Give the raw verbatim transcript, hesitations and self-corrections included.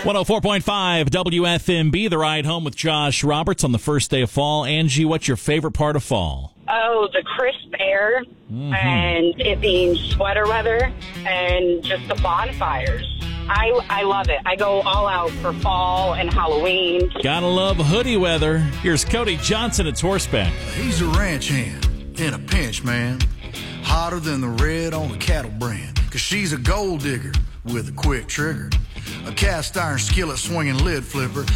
one oh four point five W F M B, The Ride Home with Josh Roberts on the first day of fall. Angie, what's your favorite part of fall? Oh, the crisp air mm-hmm. and it being sweater weather and just the bonfires. I, I love it. I go all out for fall and Halloween. Gotta love hoodie weather. Here's Cody Johnson at Horseback. He's a ranch hand in a pinch, man. Hotter than the red on a cattle brand. Cause she's a gold digger with a quick trigger. A cast iron skillet swinging lid flipper.